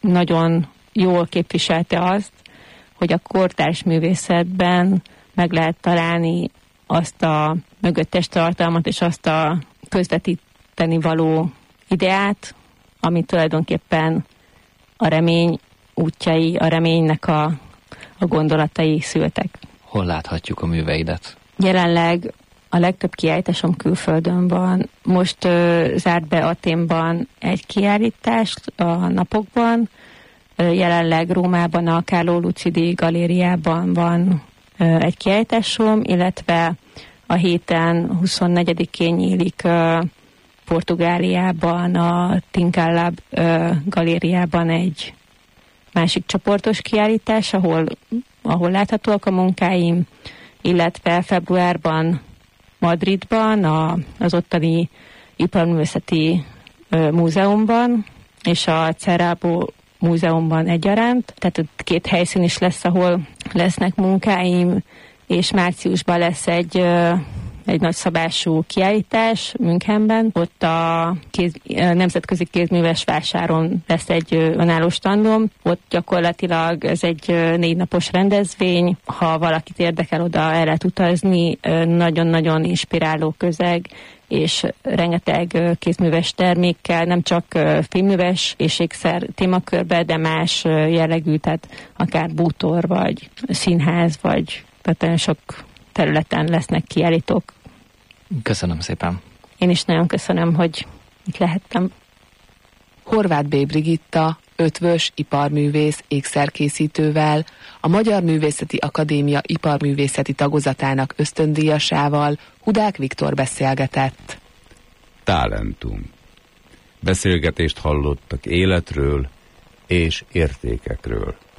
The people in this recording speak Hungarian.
nagyon jól képviselte azt, hogy a kortárs művészetben meg lehet találni azt a mögöttes tartalmat és azt a közvetíteni való ideát, ami tulajdonképpen a remény útjai, a reménynek a gondolatai szültek. Hol láthatjuk a műveidet? Jelenleg a legtöbb kiállításom külföldön van. Most zárt be Athénban egy kiállítást a napokban. Jelenleg Rómában a Carlo Lucidi galériában van egy kiállításom, illetve a héten 24-én nyílik Portugáliában, a Tincal galériában egy másik csoportos kiállítás, ahol láthatóak a munkáim, illetve februárban Madridban, az ottani Iparművészeti Múzeumban, és a Cerralbo Múzeumban egyaránt. Tehát 2 helyszín is lesz, ahol lesznek munkáim, és márciusban lesz egy nagyszabású kiállítás Münchenben. Ott a nemzetközi kézműves vásáron lesz egy önálló standom. Ott gyakorlatilag ez egy 4 napos rendezvény. Ha valakit érdekel, oda el lehet utazni. Nagyon-nagyon inspiráló közeg, és rengeteg kézműves termékkel, nem csak filmműves és ékszer témakörbe, de más jellegű, tehát akár bútor, vagy színház, vagy tehát sok területen lesznek kiállítók. Köszönöm szépen. Én is nagyon köszönöm, hogy itt lehettem. Horváth B. Brigitta, ötvös, iparművész, ékszerkészítővel, a Magyar Művészeti Akadémia iparművészeti tagozatának ösztöndíjasával Hudák Viktor beszélgetett. Talentum. Beszélgetést hallottak életről és értékekről.